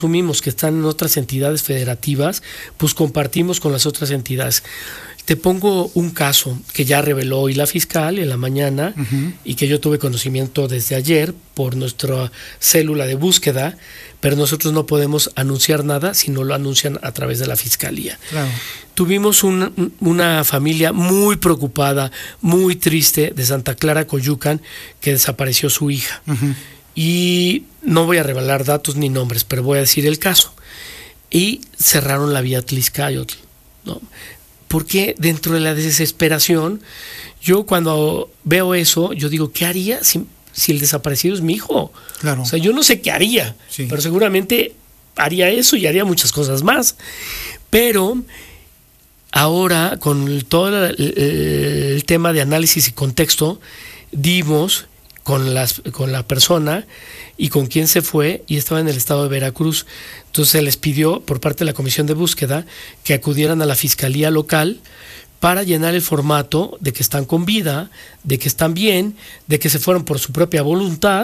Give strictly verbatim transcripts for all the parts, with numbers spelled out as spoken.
asumimos que están en otras entidades federativas, pues compartimos con las otras entidades. Te pongo un caso que ya reveló hoy la fiscal en la mañana, uh-huh, y que yo tuve conocimiento desde ayer por nuestra célula de búsqueda, pero nosotros no podemos anunciar nada si no lo anuncian a través de la fiscalía. Claro. Tuvimos un, una familia muy preocupada, muy triste de Santa Clara, Coyucan, que desapareció su hija. Uh-huh. Y no voy a revelar datos ni nombres, pero voy a decir el caso. Y cerraron la vía Tlixcayotl, ¿no? Porque dentro de la desesperación, yo cuando veo eso, yo digo, ¿qué haría si, si el desaparecido es mi hijo? Claro. O sea, yo no sé qué haría, sí, pero seguramente haría eso y haría muchas cosas más. Pero ahora, con todo el, el tema de análisis y contexto, dimos con, las, con la persona y con quién se fue, y estaba en el estado de Veracruz. Entonces se les pidió por parte de la Comisión de Búsqueda que acudieran a la Fiscalía Local para llenar el formato de que están con vida, de que están bien, de que se fueron por su propia voluntad,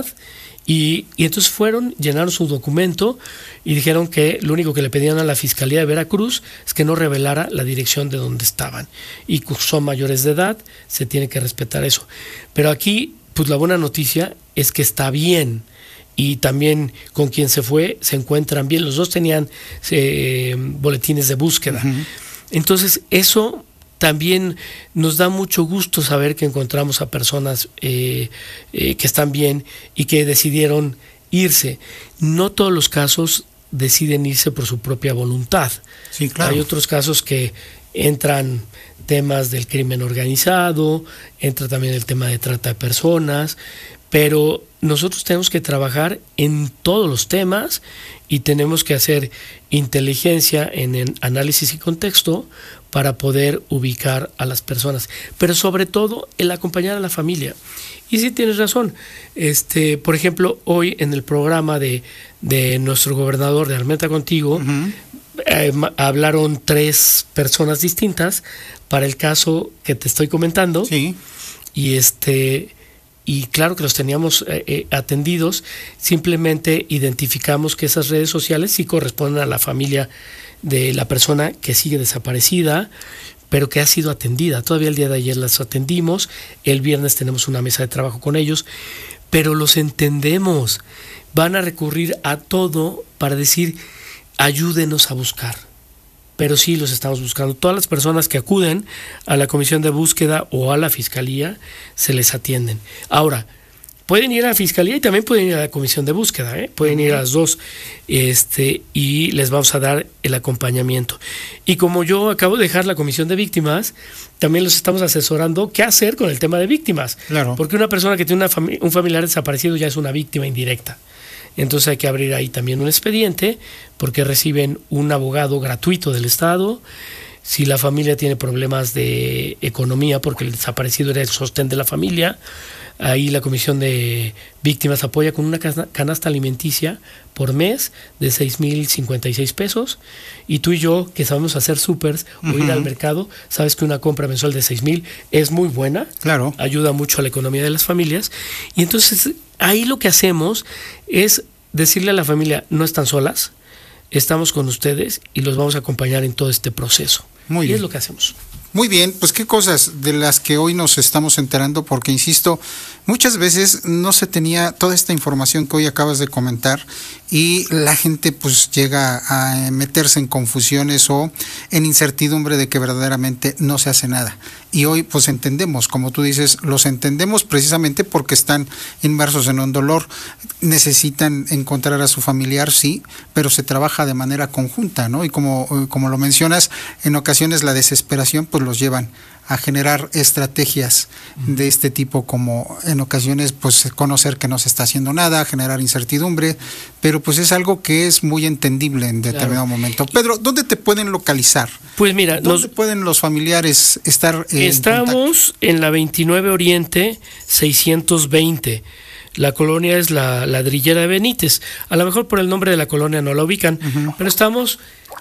y, y entonces fueron, llenaron su documento y dijeron que lo único que le pedían a la Fiscalía de Veracruz es que no revelara la dirección de donde estaban, y son mayores de edad, se tiene que respetar eso. Pero aquí, pues la buena noticia es que está bien, y también con quien se fue se encuentran bien. Los dos tenían eh, boletines de búsqueda. Uh-huh. Entonces eso también nos da mucho gusto saber que encontramos a personas eh, eh, que están bien y que decidieron irse. No todos los casos deciden irse por su propia voluntad. Sí, claro. Hay otros casos que entran temas del crimen organizado, entra también el tema de trata de personas, pero nosotros tenemos que trabajar en todos los temas y tenemos que hacer inteligencia en, en análisis y contexto para poder ubicar a las personas, pero sobre todo el acompañar a la familia. Y sí tienes razón, este, por ejemplo, hoy en el programa de, de nuestro gobernador de Armenta Contigo, uh-huh, eh, hablaron tres personas distintas para el caso que te estoy comentando. Sí. Y este y claro que los teníamos eh, eh, atendidos, simplemente identificamos que esas redes sociales sí corresponden a la familia de la persona que sigue desaparecida, pero que ha sido atendida. Todavía el día de ayer las atendimos, el viernes tenemos una mesa de trabajo con ellos, pero los entendemos, van a recurrir a todo para decir, ayúdenos a buscar. Pero sí los estamos buscando. Todas las personas que acuden a la Comisión de Búsqueda o a la Fiscalía se les atienden. Ahora, pueden ir a la Fiscalía y también pueden ir a la Comisión de Búsqueda, ¿eh? Pueden ir a las dos, este, y les vamos a dar el acompañamiento. Y como yo acabo de dejar la Comisión de Víctimas, también los estamos asesorando qué hacer con el tema de víctimas. Claro. Porque una persona que tiene una fami- un familiar desaparecido ya es una víctima indirecta. Entonces hay que abrir ahí también un expediente, porque reciben un abogado gratuito del Estado. Si la familia tiene problemas de economía, porque el desaparecido era el sostén de la familia, ahí la Comisión de Víctimas apoya con una canasta alimenticia por mes de seis mil cincuenta y seis pesos. Y tú y yo, que sabemos hacer supers o uh-huh, ir al mercado, sabes que una compra mensual de seis mil es muy buena. Claro. Ayuda mucho a la economía de las familias. Y entonces ahí lo que hacemos es decirle a la familia, no están solas, estamos con ustedes y los vamos a acompañar en todo este proceso. Muy y bien. Es lo que hacemos. Muy bien, pues qué cosas de las que hoy nos estamos enterando, porque insisto, muchas veces no se tenía toda esta información que hoy acabas de comentar y la gente pues llega a meterse en confusiones o en incertidumbre de que verdaderamente no se hace nada. Y hoy pues entendemos, como tú dices, los entendemos precisamente porque están inmersos en un dolor, necesitan encontrar a su familiar, sí, pero se trabaja de manera conjunta, ¿no? Y como, como lo mencionas, en ocasiones la desesperación pues los llevan a generar estrategias de este tipo, como en ocasiones pues conocer que no se está haciendo nada, generar incertidumbre, pero pues es algo que es muy entendible en determinado claro. momento. Pedro, ¿dónde te pueden localizar? Pues mira, ¿dónde nos, pueden los familiares estar? Eh, estamos en, en la veintinueve Oriente seiscientos veinte. La colonia es la Ladrillera de Benítez. A lo mejor por el nombre de la colonia no la ubican, uh-huh. pero estamos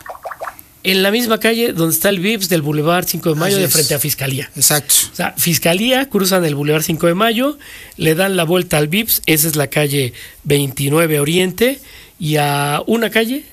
en la misma calle donde está el Vips del Boulevard cinco de Mayo, de frente a Fiscalía. Exacto. O sea, Fiscalía, cruzan el Boulevard cinco de Mayo, le dan la vuelta al Vips, esa es la calle veintinueve Oriente, y a una calle